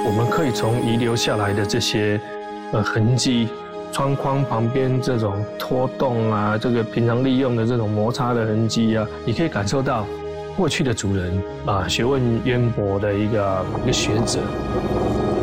我们可以从遗留下来的这些痕迹，窗框旁边这种拖动啊，这个平常利用的这种摩擦的痕迹啊，你可以感受到过去的主人啊，学问渊博的一个学者。